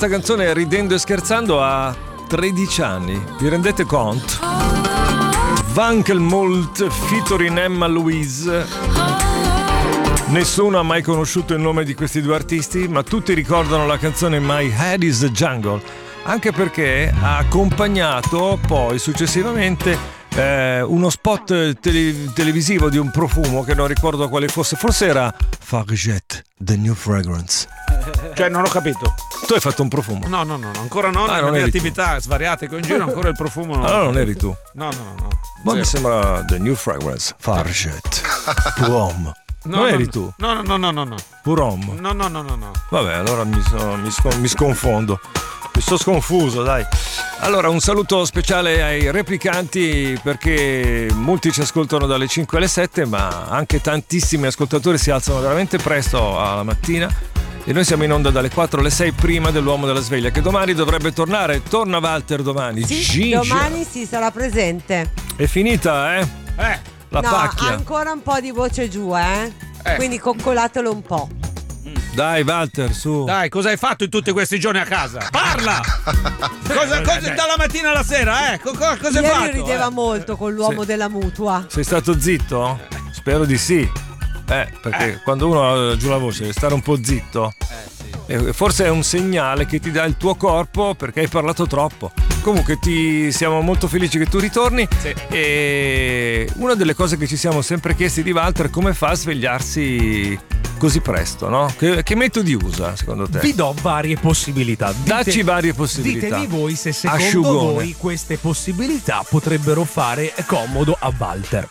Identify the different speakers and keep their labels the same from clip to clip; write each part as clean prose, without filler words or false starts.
Speaker 1: questa canzone, ridendo e scherzando, ha 13 anni. Vi rendete conto? Wankelmult featuring Emma Louise. Nessuno ha mai conosciuto il nome di questi due artisti, ma tutti ricordano la canzone My Head is a Jungle, anche perché ha accompagnato poi successivamente uno spot televisivo di un profumo che non ricordo quale fosse, forse era Fargette, The New Fragrance.
Speaker 2: Cioè, non ho capito.
Speaker 1: Tu hai fatto un profumo?
Speaker 2: No, ancora no. Nelle mie attività svariate che ho in giro, ancora il profumo no.
Speaker 1: Allora non eri tu?
Speaker 2: No.
Speaker 1: Ma mi sembra The New Fragrance, Fargette, Puom. Non eri tu?
Speaker 2: No.
Speaker 1: Purom?
Speaker 2: No.
Speaker 1: Vabbè, allora mi sconfondo. Mi sto sconfuso, dai. Allora, un saluto speciale ai replicanti, perché molti ci ascoltano dalle 5 alle 7, ma anche tantissimi ascoltatori si alzano veramente presto alla mattina. E noi siamo in onda dalle 4 alle 6 prima dell'uomo della sveglia, che domani dovrebbe tornare. Torna Walter domani.
Speaker 3: Sì,
Speaker 1: Gigia.
Speaker 3: domani sì, sarà presente.
Speaker 1: È finita, eh? La pacchia.
Speaker 3: Ancora un po' di voce giù, quindi coccolatelo un po'.
Speaker 1: Dai Walter, su.
Speaker 2: Dai, cosa hai fatto in tutti questi giorni a casa? Parla! cosa dalla mattina alla sera, cosa hai fatto?
Speaker 3: Ieri rideva molto con l'uomo della mutua.
Speaker 1: Sei stato zitto? Spero di sì. Perché quando uno ha giù la voce deve stare un po' zitto. Forse è un segnale che ti dà il tuo corpo, perché hai parlato troppo. Comunque siamo molto felici che tu ritorni.
Speaker 2: Sì.
Speaker 1: E una delle cose che ci siamo sempre chiesti di Walter è come fa a svegliarsi così presto, no? Che metodi usa secondo te?
Speaker 4: Vi do varie possibilità.
Speaker 1: Dacci varie possibilità.
Speaker 4: Ditemi voi se secondo
Speaker 1: Asciugone.
Speaker 4: voi queste possibilità potrebbero fare comodo a Walter.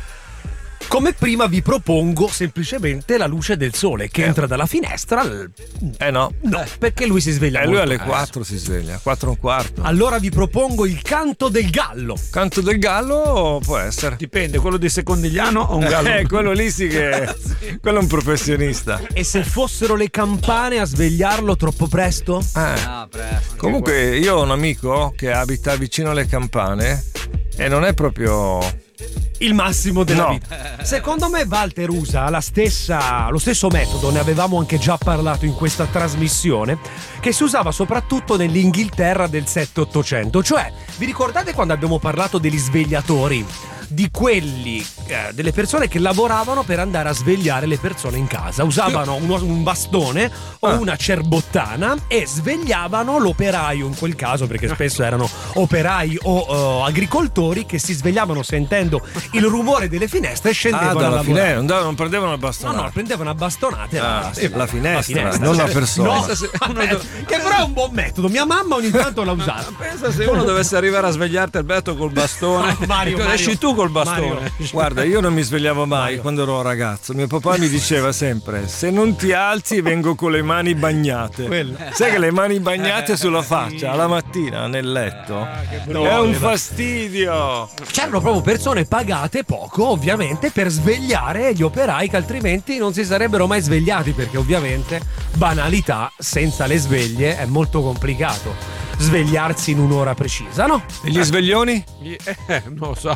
Speaker 4: Come prima vi propongo semplicemente la luce del sole che entra dalla finestra.
Speaker 1: No,
Speaker 4: perché lui si sveglia
Speaker 1: lui
Speaker 4: molto
Speaker 1: alle
Speaker 4: presto.
Speaker 1: 4 si sveglia, 4 e un quarto.
Speaker 4: Allora vi propongo il canto del gallo.
Speaker 1: Canto del gallo può essere.
Speaker 2: Dipende, quello di Secondigliano o un gallo?
Speaker 1: Quello lì sì che quello è un professionista.
Speaker 4: E se fossero le campane a svegliarlo troppo presto?
Speaker 5: Presto.
Speaker 1: Comunque io ho un amico che abita vicino alle campane e non è proprio
Speaker 4: il massimo della vita. Secondo me Walter usa lo stesso metodo, ne avevamo anche già parlato in questa trasmissione, che si usava soprattutto nell'Inghilterra del 7-800. Cioè, vi ricordate quando abbiamo parlato degli svegliatori? Di quelli, delle persone che lavoravano per andare a svegliare le persone in casa. Usavano un bastone o una cerbottana e svegliavano l'operaio, in quel caso, perché spesso erano operai o agricoltori che si svegliavano sentendo il rumore delle finestre e scendevano a lavorare.
Speaker 1: Non prendevano a bastonate.
Speaker 4: No, prendevano a bastonate
Speaker 1: la finestra, non la persona.
Speaker 4: Che però è un buon metodo. Mia mamma ogni tanto l'ha usato.
Speaker 2: Pensa se uno dovesse arrivare a svegliarti, Alberto, col bastone.
Speaker 4: Mario.
Speaker 2: Esci tu col bastone.
Speaker 1: Guarda, io non mi svegliavo mai quando ero ragazzo. Mio papà mi diceva sempre: se non ti alzi vengo con le mani bagnate. Sai che le mani bagnate sulla faccia alla mattina nel letto è un fastidio.
Speaker 4: C'erano proprio persone pagate poco, ovviamente, per svegliare gli operai che altrimenti non si sarebbero mai svegliati, perché ovviamente, banalità, senza le sveglie è molto complicato svegliarsi in un'ora precisa, no?
Speaker 1: E gli sveglioni?
Speaker 2: Non lo so.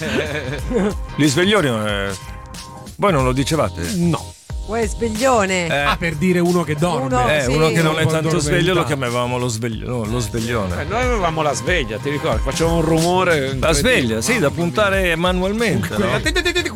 Speaker 1: Gli sveglioni voi non lo dicevate?
Speaker 4: No.
Speaker 3: Uè, sveglione.
Speaker 4: Per dire uno che dorme.
Speaker 1: Uno che non è
Speaker 4: Un po'
Speaker 1: tanto sveglio lo
Speaker 4: addormentato.
Speaker 1: chiamavamo lo sveglione.
Speaker 2: Noi avevamo la sveglia, ti ricordi? Facevamo un rumore.
Speaker 1: La sveglia, sì, da puntare manualmente, no?